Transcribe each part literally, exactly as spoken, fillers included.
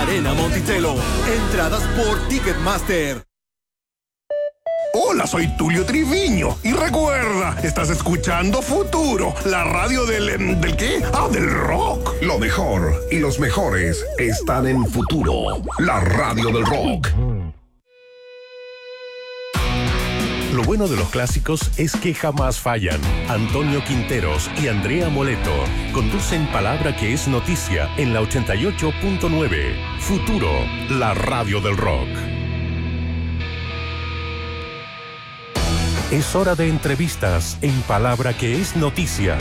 Arena Monticello. Entradas por Ticketmaster. Hola, soy Tulio Triviño. Y recuerda, estás escuchando Futuro, la radio del... em, ¿del qué? Ah, del rock. Lo mejor y los mejores están en Futuro, la radio del rock. Lo bueno de los clásicos es que jamás fallan. Antonio Quinteros y Andrea Moleto conducen Palabra que es noticia en la ochenta y ocho punto nueve. Futuro, la radio del rock. Es hora de entrevistas en Palabra que es noticia.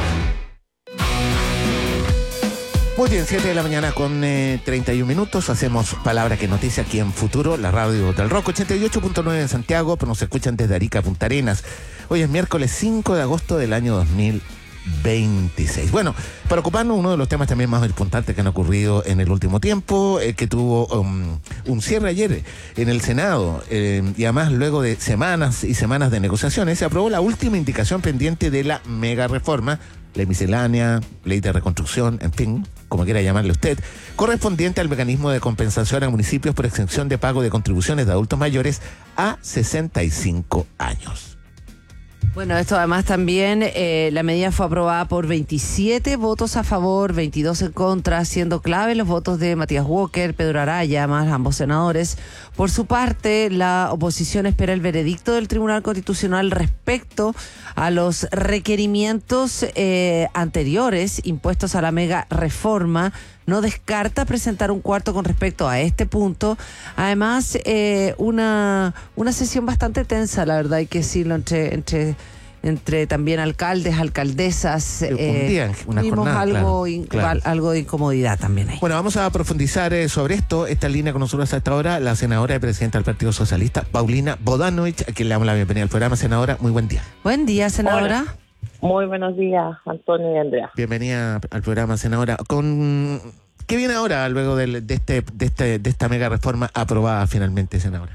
Muy bien, siete de la mañana con eh, treinta y un minutos. Hacemos Palabra que noticia aquí en Futuro, la radio del rock. ochenta y ocho punto nueve en Santiago, pero nos escuchan desde Arica, Punta Arenas. Hoy es miércoles cinco de agosto del año dos mil veintiséis. Bueno, para ocuparnos uno de los temas también más importantes que han ocurrido en el último tiempo, eh, que tuvo um, un cierre ayer en el Senado, eh, y además luego de semanas y semanas de negociaciones, se aprobó la última indicación pendiente de la mega reforma, ley miscelánea, ley de reconstrucción, en fin, como quiera llamarle usted, correspondiente al mecanismo de compensación a municipios por exención de pago de contribuciones de adultos mayores a sesenta y cinco años. Bueno, esto además también, eh, la medida fue aprobada por veintisiete votos a favor, veintidós en contra, siendo clave los votos de Matías Walker, Pedro Araya, más ambos senadores. Por su parte, la oposición espera el veredicto del Tribunal Constitucional respecto a los requerimientos eh, anteriores impuestos a la mega reforma. No descarta presentar un cuarto con respecto a este punto. Además, eh, una, una sesión bastante tensa, la verdad, hay que decirlo, entre, entre, entre también alcaldes, alcaldesas. Un día, una tuvimos jornada, algo, claro, in, claro. algo de incomodidad también ahí. Bueno, vamos a profundizar eh, sobre esto. Esta línea con nosotros hasta ahora, la senadora y presidenta del Partido Socialista, Paulina Bodanovich, a quien le damos la bienvenida al programa. Senadora, muy buen día. Buen día, senadora. Hola. Muy buenos días, Antonio y Andrea. Bienvenida al programa, senadora. Con ¿qué viene ahora luego de, de este de este de esta mega reforma aprobada finalmente, senadora?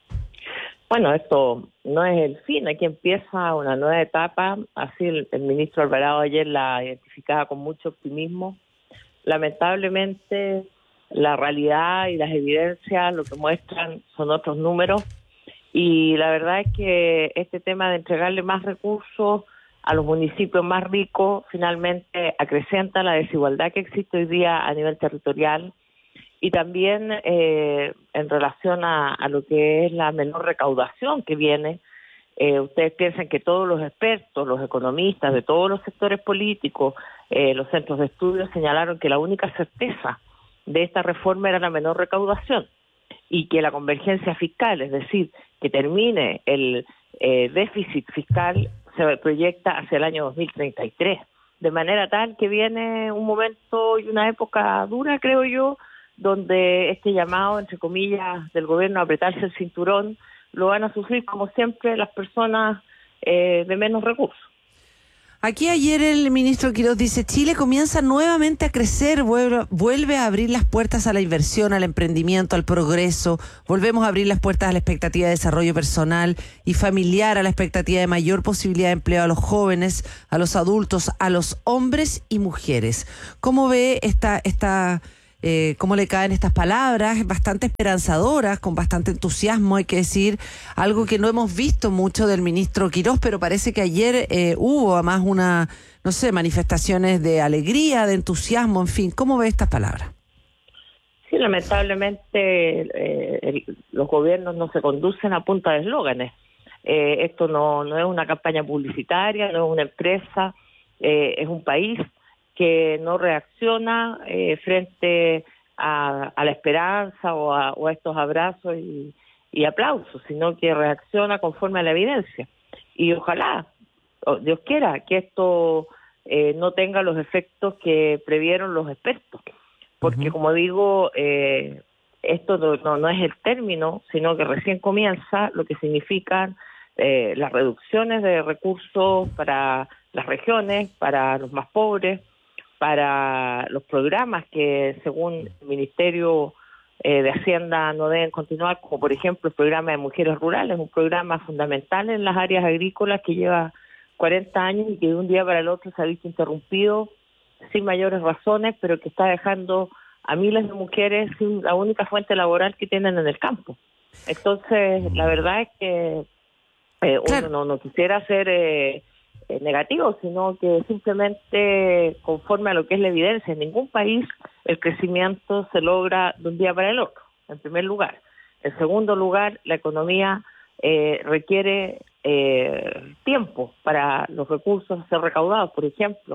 Bueno, esto no es el fin, aquí empieza una nueva etapa, así el, el ministro Alvarado ayer la identificaba con mucho optimismo. Lamentablemente la realidad y las evidencias lo que muestran son otros números, y la verdad es que este tema de entregarle más recursos a los municipios más ricos finalmente acrecenta la desigualdad que existe hoy día a nivel territorial, y también eh, en relación a, a lo que es la menor recaudación que viene. Eh, ustedes piensan que todos los expertos, los economistas de todos los sectores políticos, eh, los centros de estudio señalaron que la única certeza de esta reforma era la menor recaudación, y que la convergencia fiscal, es decir, que termine el eh, déficit fiscal, se proyecta hacia el año dos mil treinta y tres, de manera tal que viene un momento y una época dura, creo yo, donde este llamado, entre comillas, del gobierno a apretarse el cinturón, lo van a sufrir, como siempre, las personas eh, de menos recursos. Aquí ayer el ministro Quiroz dice: Chile comienza nuevamente a crecer, vuelve, vuelve a abrir las puertas a la inversión, al emprendimiento, al progreso, volvemos a abrir las puertas a la expectativa de desarrollo personal y familiar, a la expectativa de mayor posibilidad de empleo a los jóvenes, a los adultos, a los hombres y mujeres. ¿Cómo ve esta esta Eh, cómo le caen estas palabras, bastante esperanzadoras, con bastante entusiasmo, hay que decir, algo que no hemos visto mucho del ministro Quiroz, pero parece que ayer eh, hubo además una, no sé, manifestaciones de alegría, de entusiasmo, en fin? ¿Cómo ve estas palabras? Sí, lamentablemente eh, el, los gobiernos no se conducen a punta de eslóganes. Eh, esto no, no es una campaña publicitaria, no es una empresa, eh, es un país que no reacciona eh, frente a, a la esperanza o a, o a estos abrazos y, y aplausos, sino que reacciona conforme a la evidencia. Y ojalá, oh, Dios quiera, que esto eh, no tenga los efectos que previeron los expertos, porque uh-huh. como digo, eh, esto no, no, no es el término, sino que recién comienza, lo que significan eh, las reducciones de recursos para las regiones, para los más pobres, para los programas que según el Ministerio eh, de Hacienda no deben continuar, como por ejemplo el programa de mujeres rurales, un programa fundamental en las áreas agrícolas que lleva cuarenta años y que de un día para el otro se ha visto interrumpido sin mayores razones, pero que está dejando a miles de mujeres sin la única fuente laboral que tienen en el campo. Entonces, la verdad es que eh, Claro. uno no, no quisiera ser eh, eh, negativo, sino que simplemente conforme a lo que es la evidencia, en ningún país el crecimiento se logra de un día para el otro, en primer lugar. En segundo lugar, la economía eh, requiere eh, tiempo para los recursos ser recaudados, por ejemplo.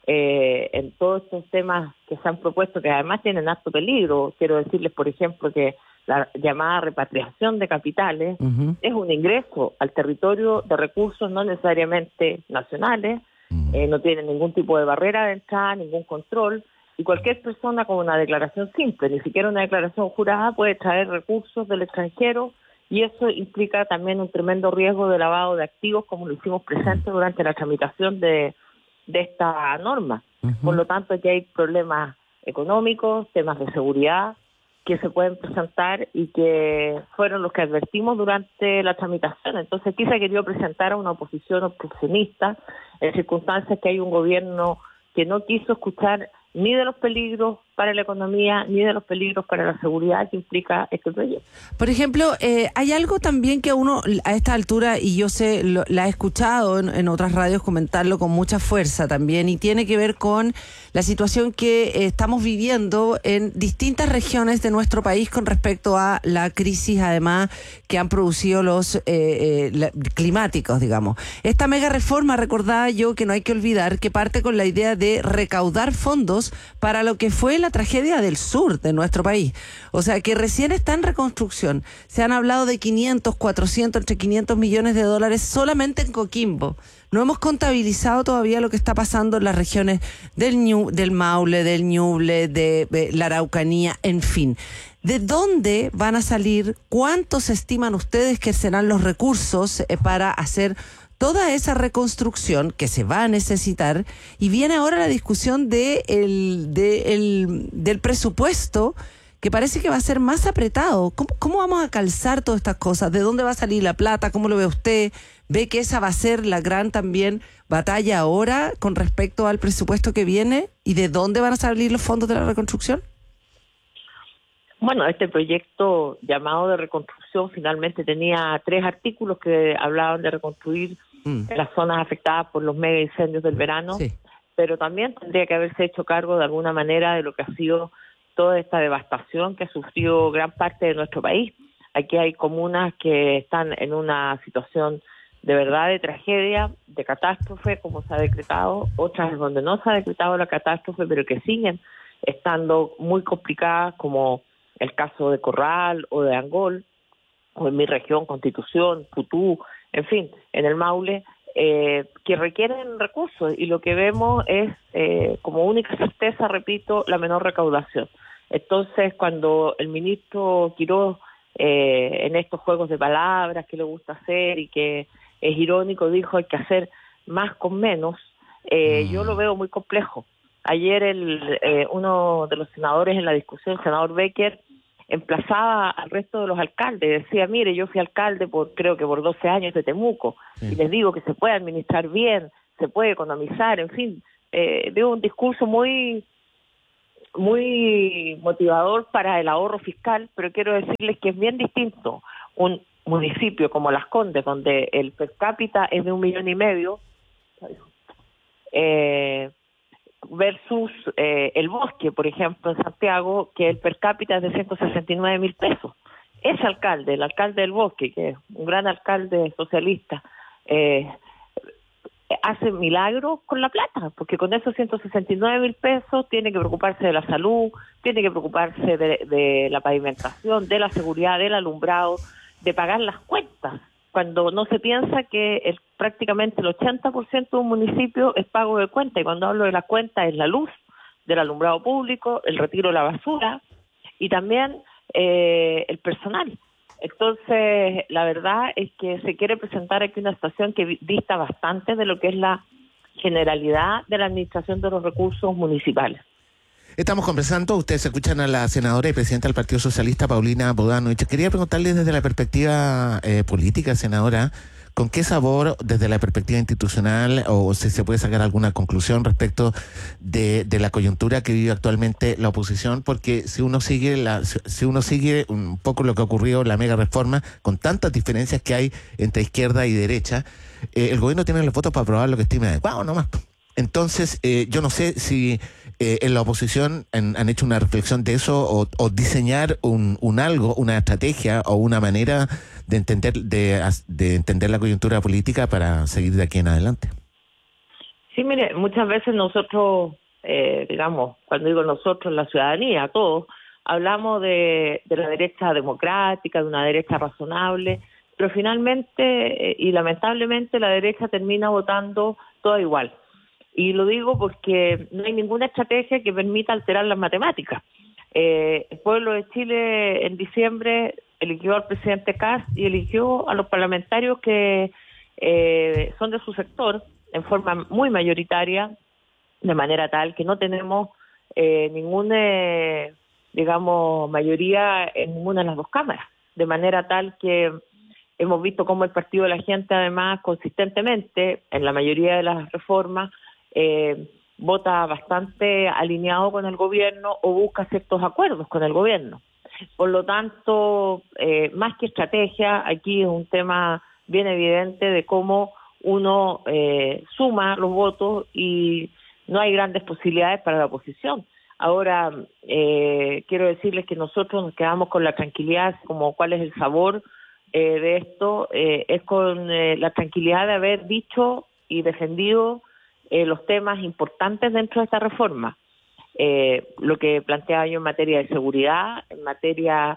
Eh, en todos estos temas que se han propuesto, que además tienen alto peligro, quiero decirles, por ejemplo, que la llamada repatriación de capitales Ujú. es un ingreso al territorio de recursos no necesariamente nacionales, eh, no tiene ningún tipo de barrera de entrada, ningún control, y cualquier persona con una declaración simple, ni siquiera una declaración jurada, puede traer recursos del extranjero, y eso implica también un tremendo riesgo de lavado de activos, como lo hicimos presente durante la tramitación de de esta norma. Ujú. Por lo tanto, aquí hay problemas económicos, temas de seguridad que se pueden presentar y que fueron los que advertimos durante la tramitación. Entonces, aquí se ha querido presentar a una oposición obstruccionista en circunstancias que hay un gobierno que no quiso escuchar ni de los peligros para la economía, ni de los peligros para la seguridad que implica este proyecto. Por ejemplo, eh, hay algo también que uno a esta altura, y yo sé, lo, la he escuchado en, en otras radios comentarlo con mucha fuerza también, y tiene que ver con la situación que eh, estamos viviendo en distintas regiones de nuestro país con respecto a la crisis, además, que han producido los eh, eh, la, climáticos, digamos. Esta mega reforma, recordaba yo que no hay que olvidar que parte con la idea de recaudar fondos para lo que fue la tragedia del sur de nuestro país. O sea, que recién está en reconstrucción. Se han hablado de quinientos, cuatrocientos, entre quinientos millones de dólares solamente en Coquimbo. No hemos contabilizado todavía lo que está pasando en las regiones del Ñu, del Maule, del Ñuble, de, de la Araucanía, en fin. ¿De dónde van a salir? ¿Cuántos estiman ustedes que serán los recursos eh, para hacer toda esa reconstrucción que se va a necesitar? Y viene ahora la discusión de el, de el, del presupuesto, que parece que va a ser más apretado. ¿Cómo, ¿Cómo vamos a calzar todas estas cosas? ¿De dónde va a salir la plata? ¿Cómo lo ve usted? ¿Ve que esa va a ser la gran también batalla ahora con respecto al presupuesto que viene? ¿Y de dónde van a salir los fondos de la reconstrucción? Bueno, este proyecto llamado de reconstrucción finalmente tenía tres artículos que hablaban de reconstruir mm. las zonas afectadas por los mega incendios del verano, sí. Pero también tendría que haberse hecho cargo de alguna manera de lo que ha sido toda esta devastación que ha sufrido gran parte de nuestro país. Aquí hay comunas que están en una situación de verdad de tragedia, de catástrofe, como se ha decretado, otras donde no se ha decretado la catástrofe, pero que siguen estando muy complicadas, como el caso de Corral o de Angol, o en mi región, Constitución, Putú, en fin, en el Maule, eh, que requieren recursos, y lo que vemos es, eh, como única certeza, repito, la menor recaudación. Entonces, cuando el ministro Quiroz, eh, en estos juegos de palabras que le gusta hacer y que es irónico, dijo hay que hacer más con menos, eh, mm. yo lo veo muy complejo. Ayer el, eh, uno de los senadores en la discusión, el senador Becker, emplazaba al resto de los alcaldes, decía, mire, yo fui alcalde por creo que por doce años de Temuco, sí. y les digo que se puede administrar bien, se puede economizar, en fin, eh, dio un discurso muy muy motivador para el ahorro fiscal, pero quiero decirles que es bien distinto un municipio como Las Condes, donde el per cápita es de un millón y medio, eh, versus eh, el Bosque, por ejemplo, en Santiago, que el per cápita es de ciento sesenta y nueve mil pesos. Ese alcalde, el alcalde del Bosque, que es un gran alcalde socialista, eh, hace milagros con la plata, porque con esos ciento sesenta y nueve mil pesos tiene que preocuparse de la salud, tiene que preocuparse de, de la pavimentación, de la seguridad, del alumbrado, de pagar las cuentas, cuando no se piensa que el, prácticamente el ochenta por ciento de un municipio es pago de cuenta, y cuando hablo de la cuenta es la luz, del alumbrado público, el retiro de la basura y también eh, el personal. Entonces, la verdad es que se quiere presentar aquí una situación que dista bastante de lo que es la generalidad de la administración de los recursos municipales. Estamos conversando, ustedes escuchan a la senadora y presidenta del Partido Socialista, Paulina Bodanovich. Quería preguntarle desde la perspectiva eh, política, senadora, ¿Con qué sabor, desde la perspectiva institucional, o si se puede sacar alguna conclusión respecto de, de la coyuntura que vive actualmente la oposición? Porque si uno sigue la, si uno sigue un poco lo que ocurrió en la mega reforma, con tantas diferencias que hay entre izquierda y derecha, eh, el gobierno tiene los votos para aprobar lo que estime adecuado nomás. Entonces, eh, yo no sé si eh, en la oposición han, han hecho una reflexión de eso, o, o diseñar un, un algo, una estrategia o una manera de entender de, de entender la coyuntura política para seguir de aquí en adelante. Sí, mire, muchas veces nosotros, eh, digamos, cuando digo nosotros, la ciudadanía, todos, hablamos de, de la derecha democrática, de una derecha razonable, pero finalmente eh, y lamentablemente la derecha termina votando toda igual. Y lo digo porque no hay ninguna estrategia que permita alterar las matemáticas. Eh, el pueblo de Chile en diciembre eligió al presidente Kast y eligió a los parlamentarios que eh, son de su sector en forma muy mayoritaria, de manera tal que no tenemos eh, ninguna, digamos, mayoría en ninguna de las dos cámaras, de manera tal que hemos visto cómo el Partido de la Gente, además, consistentemente, en la mayoría de las reformas, eh, vota bastante alineado con el gobierno o busca ciertos acuerdos con el gobierno. Por lo tanto, eh, más que estrategia, aquí es un tema bien evidente de cómo uno eh, suma los votos y no hay grandes posibilidades para la oposición. Ahora, eh, quiero decirles que nosotros nos quedamos con la tranquilidad, como cuál es el sabor eh, de esto, eh, es con eh, la tranquilidad de haber dicho y defendido eh, los temas importantes dentro de esta reforma. Eh, lo que planteaba yo en materia de seguridad, en materia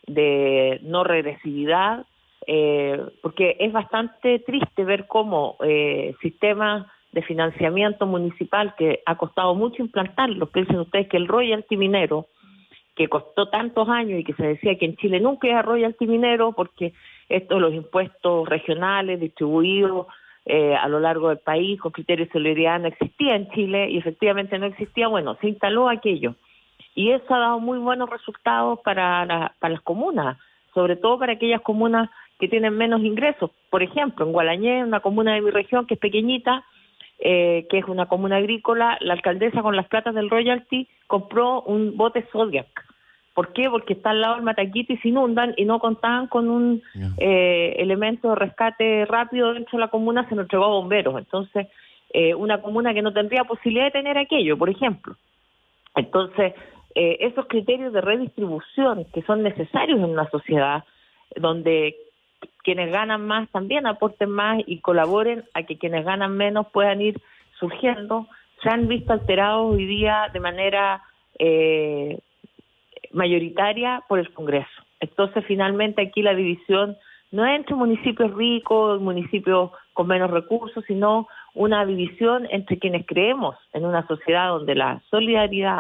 de no regresividad, eh, porque es bastante triste ver cómo eh, sistemas de financiamiento municipal que ha costado mucho implantarlo. Piensen ustedes que el royalty minero, que costó tantos años y que se decía que en Chile nunca era royalty minero porque estos los impuestos regionales distribuidos eh, a lo largo del país con criterios de solidaridad no existía en Chile y efectivamente no existía. Bueno, se instaló aquello y eso ha dado muy buenos resultados para, la, para las comunas, sobre todo para aquellas comunas que tienen menos ingresos. Por ejemplo, en Gualañé, una comuna de mi región que es pequeñita, Eh, que es una comuna agrícola, la alcaldesa con las platas del royalty compró un bote Zodiac. ¿Por qué? Porque está al lado del Mataquito y se inundan y no contaban con un yeah. eh, elemento de rescate rápido dentro de la comuna, se lo entregó a bomberos. Entonces, eh, una comuna que no tendría posibilidad de tener aquello, por ejemplo. Entonces, eh, esos criterios de redistribución que son necesarios en una sociedad donde quienes ganan más también aporten más y colaboren a que quienes ganan menos puedan ir surgiendo, se han visto alterados hoy día de manera eh, mayoritaria por el Congreso. Entonces, finalmente, aquí la división no es entre municipios ricos y municipios con menos recursos, sino una división entre quienes creemos en una sociedad donde la solidaridad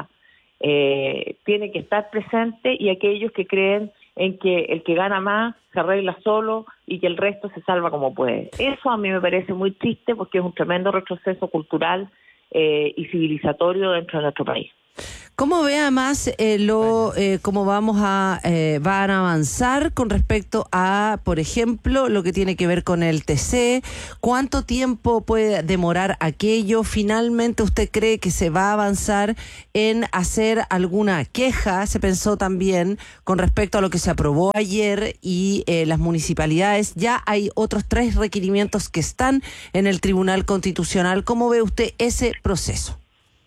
eh, tiene que estar presente y aquellos que creen en que el que gana más se arregla solo y que el resto se salva como puede. Eso a mí me parece muy triste porque es un tremendo retroceso cultural eh, y civilizatorio dentro de nuestro país. ¿Cómo ve además eh, lo eh, cómo vamos a eh, van a avanzar con respecto a, por ejemplo, lo que tiene que ver con el T C? ¿Cuánto tiempo puede demorar aquello? ¿Finalmente usted cree que se va a avanzar en hacer alguna queja? Se pensó también con respecto a lo que se aprobó ayer y eh, las municipalidades. Ya hay otros tres requerimientos que están en el Tribunal Constitucional. ¿Cómo ve usted ese proceso?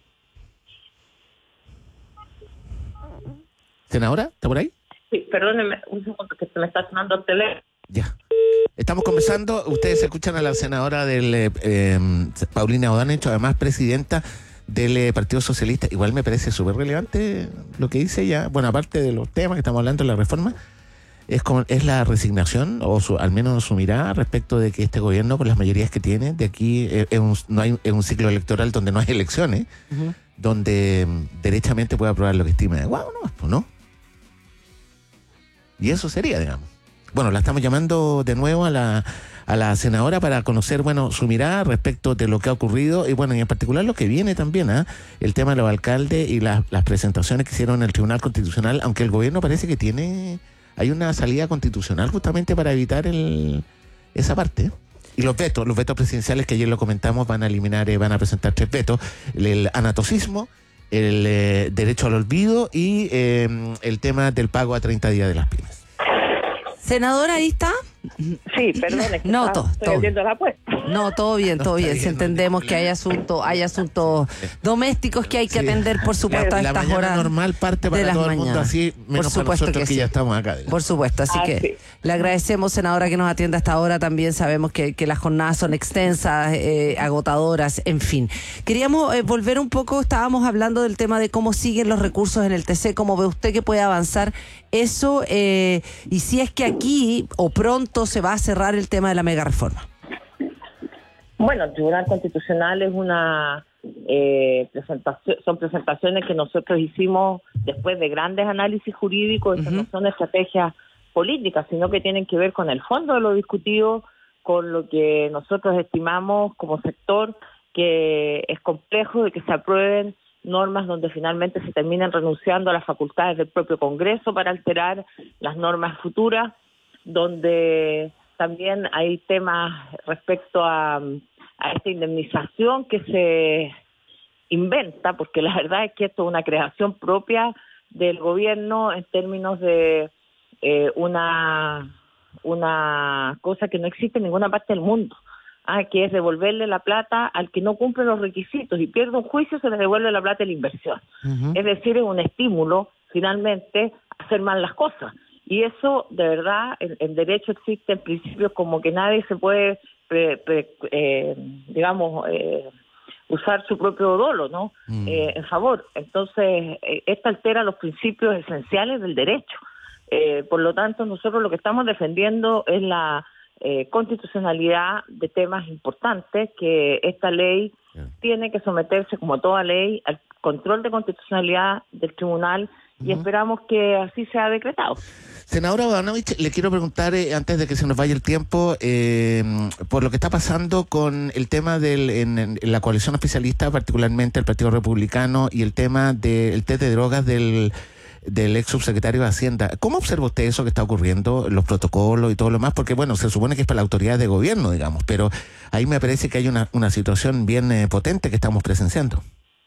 ¿Senadora? ¿Está por ahí? Sí, perdóneme un segundo que se me está sonando el teléfono. Ya. Estamos conversando, ustedes escuchan a la senadora del eh, eh, Paulina O'Donnell, además presidenta del eh, Partido Socialista. Igual me parece súper relevante lo que dice ella. Bueno, aparte de los temas que estamos hablando de la reforma, es como, es la resignación, o su, al menos su mirada respecto de que este gobierno, con las mayorías que tiene, de aquí eh, es, un, no hay, es un ciclo electoral donde no hay elecciones, uh-huh. donde um, derechamente puede aprobar lo que estima de guau, ¿no? ¿no? Y eso sería, digamos. Bueno, la estamos llamando de nuevo a la a la senadora para conocer, bueno, su mirada respecto de lo que ha ocurrido y, bueno, y en particular lo que viene también, ¿eh? El tema de los alcaldes y la, las presentaciones que hicieron en el Tribunal Constitucional, aunque el gobierno parece que tiene, hay una salida constitucional justamente para evitar el esa parte. Y los vetos, los vetos presidenciales que ayer lo comentamos, van a eliminar, eh, van a presentar tres vetos: el, el anatocismo, el eh, derecho al olvido y eh, el tema del pago a treinta días de las pymes. Senadora, ¿ahí está? Sí, perdón, es que No, estaba- todo, estoy todo. abriendo la puerta. No, todo bien, No, todo está bien. bien, Si no entendemos hay que hay asuntos, hay asuntos domésticos que hay que Sí. atender, por supuesto, a La estas mañana horas normal parte de para las todo el mundo mañanas. así, menos Por para supuesto nosotros que que, sí. ya estamos acá. digamos. Por supuesto, así Ah, que sí. le agradecemos, senadora, que nos atienda hasta ahora. También sabemos que, que las jornadas son extensas, eh, agotadoras, en fin. Queríamos eh, volver un poco, estábamos hablando del tema de cómo siguen los recursos en el T C, cómo ve usted que puede avanzar eso, eh, y si es que aquí o pronto se va a cerrar el tema de la mega reforma. Bueno, el Tribunal Constitucional es una eh, presentación, son presentaciones que nosotros hicimos después de grandes análisis jurídicos. Estas no son estrategias políticas, sino que tienen que ver con el fondo de lo discutido, con lo que nosotros estimamos como sector que es complejo de que se aprueben normas donde finalmente se terminen renunciando a las facultades del propio Congreso para alterar las normas futuras, donde también hay temas respecto a, a esta indemnización que se inventa, porque la verdad es que esto es una creación propia del gobierno en términos de eh, una, una cosa que no existe en ninguna parte del mundo, ah, que es devolverle la plata al que no cumple los requisitos y pierde un juicio, se le devuelve la plata de la inversión. Uh-huh. Es decir, es un estímulo finalmente a hacer mal las cosas. Y eso, de verdad, en, en derecho existen principios como que nadie se puede, pre, pre, eh, digamos, eh, usar su propio dolo, ¿no? Mm. Eh, en favor. Entonces, eh, esto altera los principios esenciales del derecho. Eh, por lo tanto, nosotros lo que estamos defendiendo es la eh, constitucionalidad de temas importantes, que esta ley Yeah. tiene que someterse, como toda ley, al control de constitucionalidad del tribunal, y esperamos que así sea decretado. Senadora Bodanovich, le quiero preguntar, eh, antes de que se nos vaya el tiempo, eh, por lo que está pasando con el tema del en, en la coalición oficialista, particularmente el Partido Republicano, y el tema del test de drogas del, del ex subsecretario de Hacienda. ¿Cómo observa usted eso que está ocurriendo, los protocolos y todo lo más? Porque, bueno, se supone que es para la autoridad de gobierno, digamos, pero ahí me parece que hay una, una situación bien eh, potente que estamos presenciando.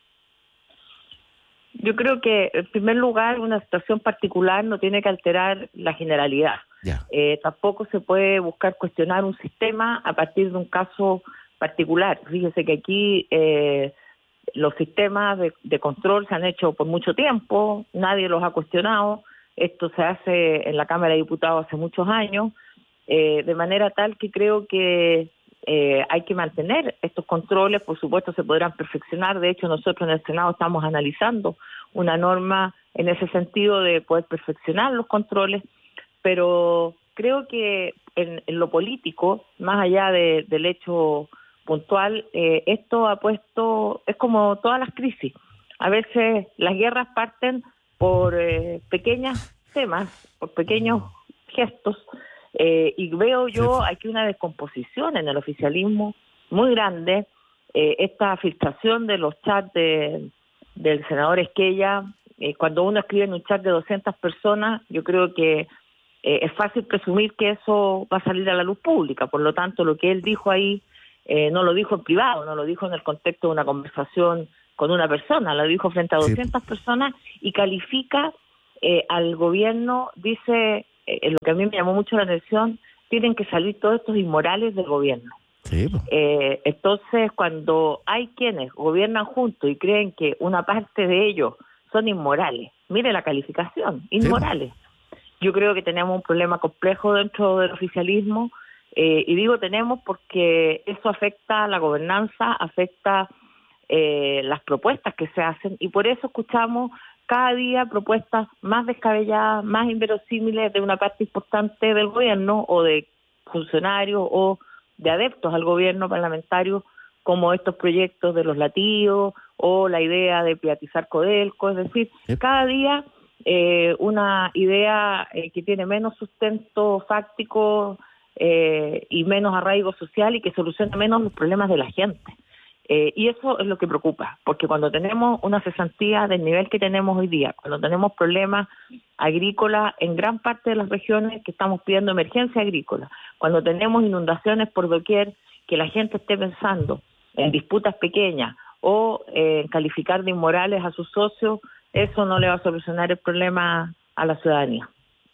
Yo creo que, en primer lugar, una situación particular no tiene que alterar la generalidad. Ya. Eh, tampoco se puede buscar cuestionar un sistema a partir de un caso particular. Fíjese que aquí eh, los sistemas de, de control se han hecho por mucho tiempo, nadie los ha cuestionado. Esto se hace en la Cámara de Diputados hace muchos años, eh, de manera tal que creo que Eh, hay que mantener estos controles. Por supuesto se podrán perfeccionar. De hecho, nosotros en el Senado estamos analizando una norma en ese sentido de poder perfeccionar los controles, pero creo que en, en lo político, más allá de, del hecho puntual, eh, esto ha puesto, es como todas las crisis. A veces las guerras parten por eh, pequeños temas, por pequeños gestos. Eh, y veo yo aquí una descomposición en el oficialismo muy grande. Eh, esta filtración de los chats de, del senador Esquella, eh, cuando uno escribe en un chat de doscientas personas, yo creo que eh, es fácil presumir que eso va a salir a la luz pública. Por lo tanto, lo que él dijo ahí eh, no lo dijo en privado, no lo dijo en el contexto de una conversación con una persona, lo dijo frente a doscientas sí. personas, y califica eh, al gobierno, dice... Eh, lo que a mí me llamó mucho la atención, tienen que salir todos estos inmorales del gobierno. Sí. Eh, entonces, cuando hay quienes gobiernan juntos y creen que una parte de ellos son inmorales, mire la calificación, inmorales. Sí. Yo creo que tenemos un problema complejo dentro del oficialismo, eh, y digo tenemos porque eso afecta a la gobernanza, afecta eh, las propuestas que se hacen, y por eso escuchamos cada día propuestas más descabelladas, más inverosímiles de una parte importante del gobierno o de funcionarios o de adeptos al gobierno parlamentario, como estos proyectos de los latidos o la idea de privatizar Codelco. Es decir, sí. cada día eh, una idea eh, que tiene menos sustento fáctico eh, y menos arraigo social y que soluciona menos los problemas de la gente. Eh, y eso es lo que preocupa, porque cuando tenemos una cesantía del nivel que tenemos hoy día, cuando tenemos problemas agrícolas en gran parte de las regiones que estamos pidiendo emergencia agrícola, cuando tenemos inundaciones por doquier, que la gente esté pensando en disputas pequeñas o eh, en calificar de inmorales a sus socios, eso no le va a solucionar el problema a la ciudadanía.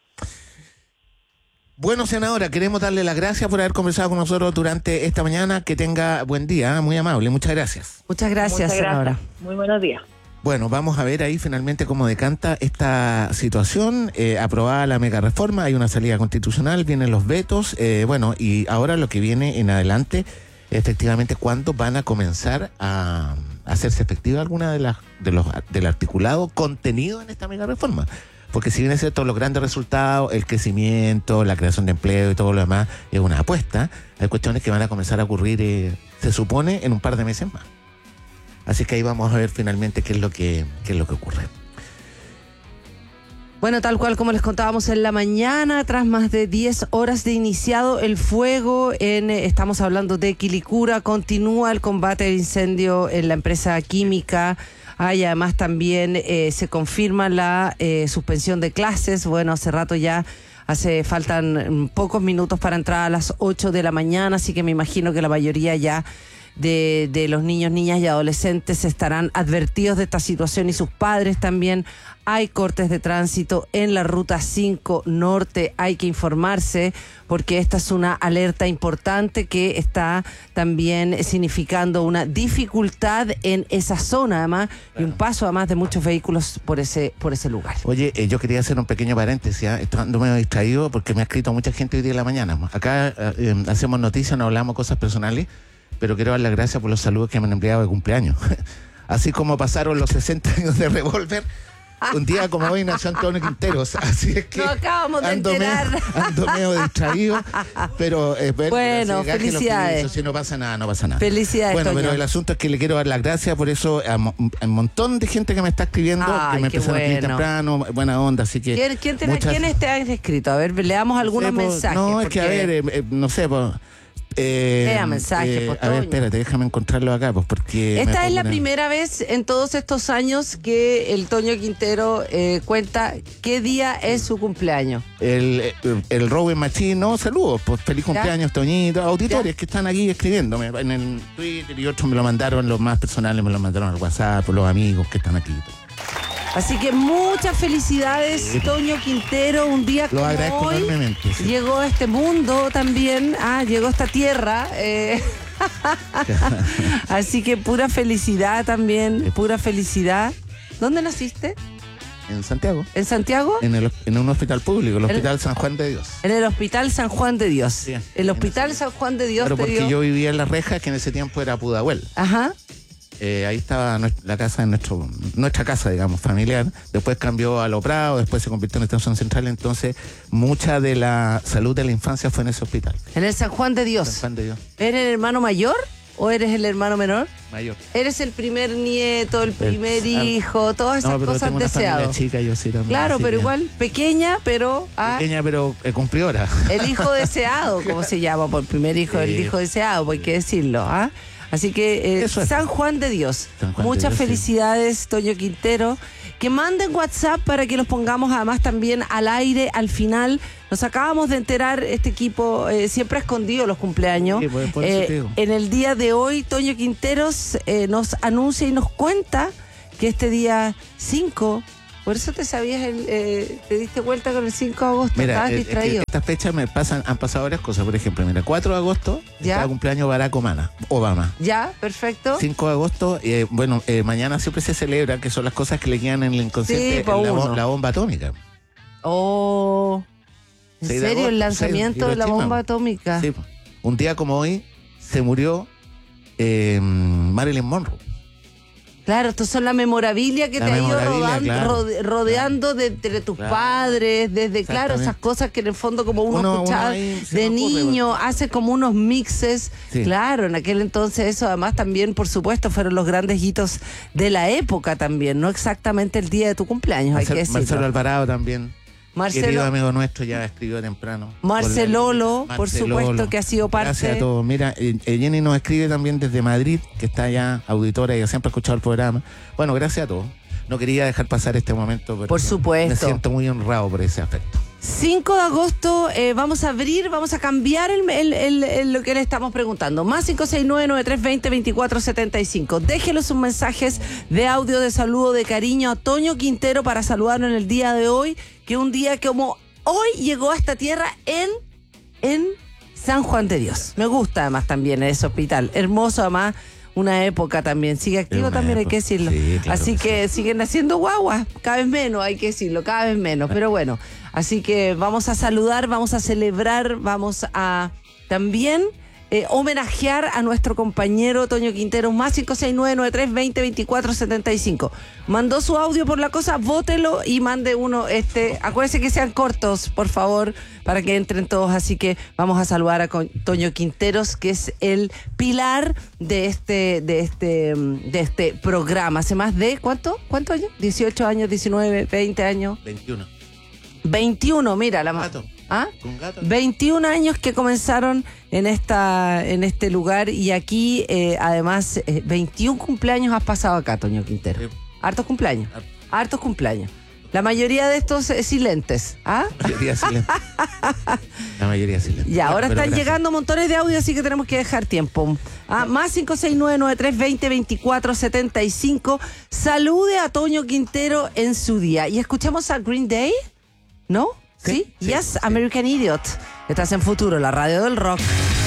Bueno, senadora, queremos darle las gracias por haber conversado con nosotros durante esta mañana. Que tenga buen día, ¿eh? Muy amable. Muchas gracias. Muchas gracias, Muchas senadora. gracias. Muy buenos días. Bueno, vamos a ver ahí finalmente cómo decanta esta situación. Eh, aprobada la mega reforma, hay una salida constitucional, vienen los vetos. Eh, bueno, y ahora lo que viene en adelante, efectivamente, ¿cuándo van a comenzar a, a hacerse efectiva alguna de las de los del articulado contenido en esta mega reforma? Porque si bien es cierto, los grandes resultados, el crecimiento, la creación de empleo y todo lo demás es una apuesta, hay cuestiones que van a comenzar a ocurrir, eh, se supone, en un par de meses más. Así que ahí vamos a ver finalmente qué es lo que, qué es lo que ocurre. Bueno, tal cual como les contábamos en la mañana, tras más de diez horas de iniciado el fuego, en eh, estamos hablando de Quilicura, continúa el combate al incendio en la empresa química. Hay además también eh, se confirma la eh, suspensión de clases. Bueno, hace rato ya hace faltan pocos minutos para entrar a las ocho de la mañana, así que me imagino que la mayoría ya de, de los niños, niñas y adolescentes estarán advertidos de esta situación y sus padres también. Hay cortes de tránsito en la ruta cinco Norte, hay que informarse porque esta es una alerta importante que está también significando una dificultad en esa zona además, claro, y un paso además de muchos vehículos por ese por ese lugar. Oye, eh, yo quería hacer un pequeño paréntesis, ¿eh? Estoy ando medio distraído porque me ha escrito mucha gente hoy día en la mañana. Acá eh, hacemos noticias, no hablamos cosas personales, pero quiero dar las gracias por los saludos que me han enviado de cumpleaños. Así como pasaron los sesenta años de Revolver, un día como hoy nació Antonio Quinteros, así es que no acabamos de ando, enterar. medio, ando medio distraído, pero eh, bueno, bueno si felicidades. Si no pasa nada, no pasa nada. Felicidades, bueno, Toño. pero el asunto es que le quiero dar las gracias por eso a, mo- a un montón de gente que me está escribiendo, Ay, que me qué empezaron a escribir bueno. temprano, buena onda, así que ¿Quién, quién te, muchas- ¿Quiénes te han escrito? A ver, leamos algunos no sé, po, mensajes. No, es porque... que a ver, eh, eh, no sé, pues... Eh, Lea mensajes, pues, a ver, Toño. espérate, déjame encontrarlo acá, pues porque... Esta me es la pongo primera vez en todos estos años que el Toño Quintero eh, cuenta qué día es su cumpleaños. El, el, el Robin Machín, no, saludos, pues feliz ¿Ya? cumpleaños, Toñito, auditores ¿Ya? que están aquí escribiéndome en el Twitter y otros me lo mandaron, los más personales me lo mandaron al WhatsApp, los amigos que están aquí. Así que muchas felicidades, Sí. Toño Quintero, un día Lo como agradezco hoy. enormemente. Sí. Llegó a este mundo también, ah, llegó a esta tierra. Eh. Así que pura felicidad también, pura felicidad. ¿Dónde naciste? En Santiago, ¿En Santiago? en, el, en un hospital público, el El- Hospital San Juan de Dios. En el Hospital San Juan de Dios. Sí, el en Hospital ese- San Juan de Dios Claro, te porque dio- yo vivía en La Reja, que en ese tiempo era Pudahuel. Ajá. Eh, ahí estaba nuestra- la casa de nuestro, nuestra casa, digamos, familiar. Después cambió a Lo Prado, después se convirtió en estación central. Entonces, mucha de la salud de la infancia fue en ese hospital. En el San Juan de Dios. San Juan de Dios, ¿Eres el hermano mayor o eres el hermano menor? mayor. Eres el primer nieto, el primer ah, hijo, todas esas No, pero cosas tengo una familia deseadas. chica, yo sí también. Claro, así pero que- igual pequeña, pero ah, Pequeña, pero eh, cumplidora. el hijo deseado, como se llama, por primer hijo, el Sí. hijo deseado, pues hay que decirlo, ¿ah? Así que eh, Eso es. San Juan de Dios. San Juan de Muchas Dios, sí. felicidades, Toño Quintero. Que manden WhatsApp para que los pongamos además también al aire al final. Nos acabamos de enterar, este equipo eh, siempre ha escondido los cumpleaños. Sí, pues, por eso te digo. En el día de hoy, Toño Quinteros eh, nos anuncia y nos cuenta que este día cinco, por eso te sabías, el, eh, te diste vuelta con el cinco de agosto, Mira, estabas eh, es que distraído. estas fechas me pasan, han pasado varias cosas. Por ejemplo, mira, cuatro de agosto, Ya. está el cumpleaños Barack Obama. Obama. Ya, perfecto. cinco de agosto, eh, bueno, eh, mañana siempre se celebra, que son las cosas que le quedan en el inconsciente, Sí, pa' la, bo- uno. la bomba atómica. Oh, ¿en seis de serio? agosto, El lanzamiento sí, de la Hiroshima. bomba atómica. Sí, po. Un día como hoy se murió eh, Marilyn Monroe. Claro, esto son la memorabilia que La te ha ido memorabilia, rodando- claro. rode- rodeando de entre tus Claro. padres, desde, claro, Exactamente. esas cosas que en el fondo como uno, Uno- escuchaba uno ahí se de me ocurre, niño, hace como unos mixes. Sí. Claro, en aquel entonces eso además también, por supuesto, fueron los grandes hitos de la época también, no exactamente el día de tu cumpleaños, hay que Marcelo, decirlo. Marcelo Alvarado también. Marcelo, querido amigo nuestro, ya escribió temprano. Marcelolo, por Marcelolo. supuesto, que ha sido parte. Gracias a todos. Mira, eh, Jenny nos escribe también desde Madrid, que está allá, auditora, y siempre ha escuchado el programa. Bueno, gracias a todos. No quería dejar pasar este momento, pero Por supuesto. me siento muy honrado por ese aspecto. cinco de agosto, eh, vamos a abrir, vamos a cambiar el, el- el- el- lo que le estamos preguntando. Más cinco seis nueve, nueve tres dos cero, veinticuatro setenta y cinco. Déjenos sus mensajes de audio de saludo, de cariño a Toño Quintero para saludarlo en el día de hoy, que un día como hoy llegó a esta tierra en, en San Juan de Dios. Me gusta además también ese hospital. Hermoso además. Una época también, sigue activo Una también, hay época, que decirlo. sí, claro Así que que siguen haciendo guaguas, cada vez menos, hay que decirlo, cada vez menos, pero bueno. Así que vamos a saludar, vamos a celebrar, vamos a también eh, homenajear a nuestro compañero Toño Quintero. Más cinco seis nueve, nueve tres dos cero, veinticuatro setenta y cinco. Mandó su audio por la cosa, vótelo y mande uno. este Acuérdense que sean cortos, por favor, para que entren todos. Así que vamos a saludar a con- Toño Quinteros, que es el pilar de este de este mm, de este programa. Hace más de, ¿cuánto? ¿Cuántos años? dieciocho años, diecinueve, veinte años. veintiuno. veintiuno, mira la Gato. ¿Ah? Con gato. veintiún años que comenzaron en esta en este lugar y aquí eh, además eh, veintiún cumpleaños has pasado acá, Toño Quintero. Sí. Hartos cumpleaños. Harto. Hartos cumpleaños. La mayoría de estos eh, silentes, ¿ah? La mayoría silente. La mayoría silente. Y ahora Bueno, pero están gracias. llegando montones de audio, así que tenemos que dejar tiempo. Ah, más cinco seis nueve, nueve tres dos cero, veinticuatro setenta y cinco. Salude a Toño Quintero en su día. Y escuchamos a Green Day, ¿no? Sí, ¿Sí? sí, Yes, sí. American Idiot. Estás en Futuro, la radio del rock.